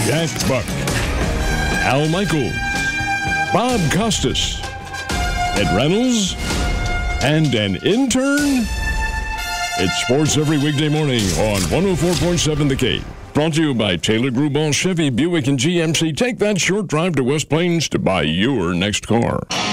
Jack Buck, Al Michaels, Bob Costas, Ed Reynolds, and an intern? It's sports every weekday morning on 104.7 The Cape. Brought to you by Taylor Grubauer, Chevy, Buick, and GMC. Take that short drive to West Plains to buy your next car.